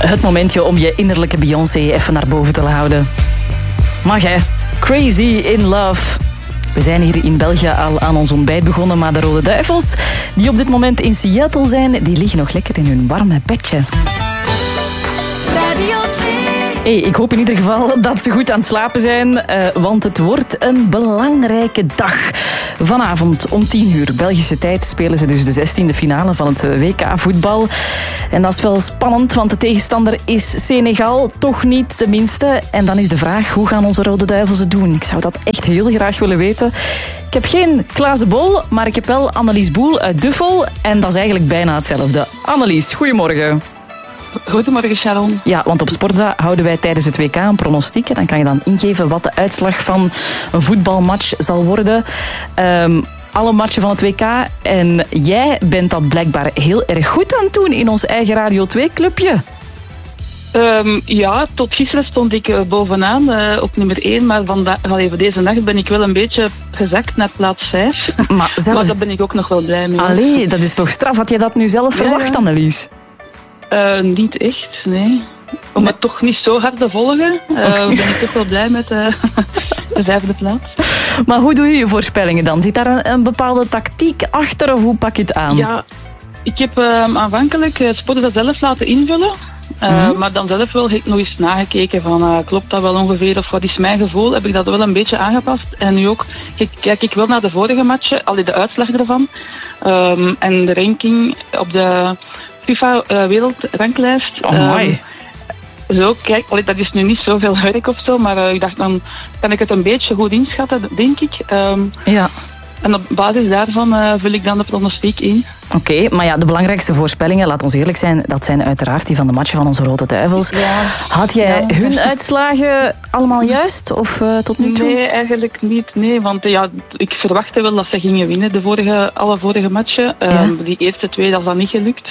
Het momentje om je innerlijke Beyoncé even naar boven te houden. Mag hè? Crazy in Love. We zijn hier in België al aan ons ontbijt begonnen, maar de Rode Duivels, die op dit moment in Seattle zijn, die liggen nog lekker in hun warme bedje. Radio 2. Hey, ik hoop in ieder geval dat ze goed aan het slapen zijn, want het wordt een belangrijke dag. Vanavond om 10:00 Belgische tijd spelen ze dus de 16e finale van het WK voetbal. En dat is wel spannend, want de tegenstander is Senegal, toch niet de minste. En dan is de vraag, hoe gaan onze Rode Duivels het doen? Ik zou dat echt heel graag willen weten. Ik heb geen Klaas Bol, maar ik heb wel Annelies Boel uit Duffel. En dat is eigenlijk bijna hetzelfde. Annelies, goedemorgen. Goedemorgen, Sharon. Ja, want op Sportza houden wij tijdens het WK een pronostiek. En dan kan je dan ingeven wat de uitslag van een voetbalmatch zal worden. Alle matchen van het WK. En jij bent dat blijkbaar heel erg goed aan het doen in ons eigen Radio 2-clubje. Ja, tot gisteren stond ik bovenaan op nummer 1. Maar deze nacht ben ik wel een beetje gezakt naar plaats 5. Maar daar ben ik ook nog wel blij mee. Allee, dat is toch straf. Had je dat nu zelf verwacht, Annelies? Niet echt, nee. Om het toch niet zo hard te volgen, ben ik toch wel blij met de 5e plaats. Maar hoe doe je je voorspellingen dan? Zit daar een bepaalde tactiek achter of hoe pak je het aan? Ja, ik heb aanvankelijk Sportza zelf laten invullen. Maar dan zelf wel heb ik nog eens nagekeken van klopt dat wel ongeveer of wat is mijn gevoel, heb ik dat wel een beetje aangepast. En nu ook kijk ik wel naar de vorige matchen, de uitslag ervan. En de ranking op de FIFA-wereldranglijst. Zo, kijk, dat is nu niet zoveel werk of zo, maar ik dacht dan kan ik het een beetje goed inschatten, denk ik. Ja. En op basis daarvan vul ik dan de pronostiek in. Oké, maar ja, de belangrijkste voorspellingen, laat ons eerlijk zijn, dat zijn uiteraard die van de matchen van onze Rode Duivels. Ja. Had jij hun uitslagen allemaal juist of tot nu toe? Nee, eigenlijk niet. Nee, want ik verwachtte wel dat ze gingen winnen, alle vorige matchen. Die eerste 2, dat is dan niet gelukt.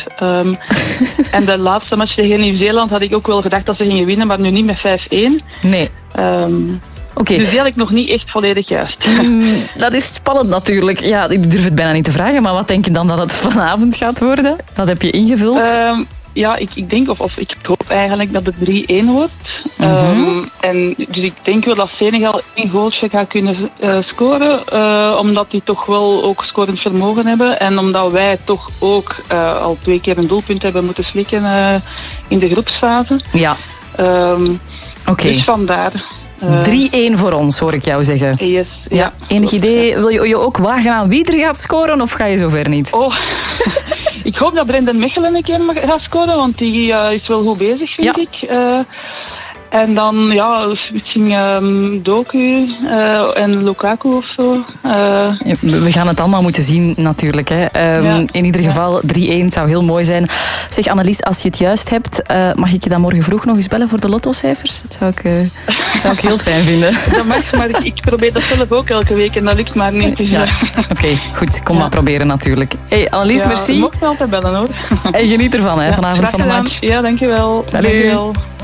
En de laatste match tegen Nieuw-Zeeland had ik ook wel gedacht dat ze gingen winnen, maar nu niet met 5-1. Nee. Dus die had ik nog niet echt volledig juist. Dat is spannend natuurlijk. Ja, ik durf het bijna niet te vragen, maar wat denk je dan dat het vanavond gaat worden? Wat heb je ingevuld? Ja, ik denk, of ik hoop eigenlijk dat het 3-1 wordt. En dus ik denk wel dat Senegal 1 goaltje gaat kunnen scoren, omdat die toch wel ook scorend vermogen hebben. En omdat wij toch ook al 2 keer een doelpunt hebben moeten slikken in de groepsfase. Ja. Dus vandaar. 3-1 voor ons, hoor ik jou zeggen. Yes, ja. Enig idee, wil je ook wagen aan wie er gaat scoren of ga je zover niet? Oh, ik hoop dat Brendan Mechelen een keer gaat scoren, want die is wel goed bezig, vind ik. En dan, misschien Doku en Lukaku of zo. We gaan het allemaal moeten zien, natuurlijk. Hè. In ieder geval, 3-1 zou heel mooi zijn. Zeg, Annelies, als je het juist hebt, mag ik je dan morgen vroeg nog eens bellen voor de lottocijfers? Dat zou ik heel fijn vinden. Dat mag, maar ik probeer dat zelf ook elke week en dat lukt maar niet. Dus, Oké, goed. Kom maar proberen, natuurlijk. Hey, Annelies, merci. Je mocht me altijd bellen, hoor. En geniet ervan, hè, vanavond van de match. Ja, dankjewel. Salut. Dankjewel.